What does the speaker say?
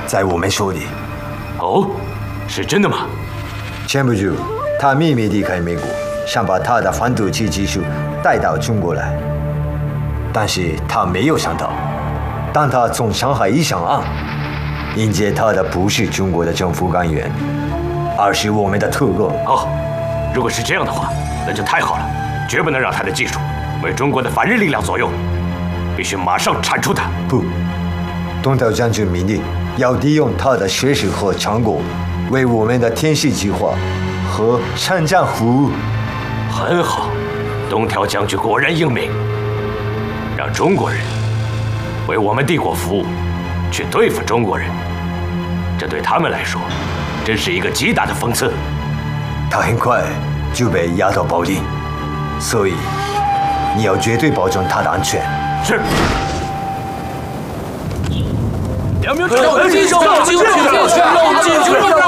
在我们手里。 哦，是真的吗？ 前不久，他秘密离开美国，想把他的反毒气技术带到中国来，但是他没有想到，当他从上海一上岸，迎接他的不是中国的政府官员，而是我们的特工。 哦，如果是这样的话，那就太好了，绝不能让他的技术为中国的反日力量所用，必须马上铲除他。 不，东条将军命令要利用他的学识和成果，为我们的天使计划和参战服务。 很好，东条将军果然英明，让中国人为我们帝国服务，去对付中国人，这对他们来说，真是一个极大的讽刺。 他很快就被押到保定，所以你要绝对保证他的安全。 是。 2名指导，进去，进去，进去。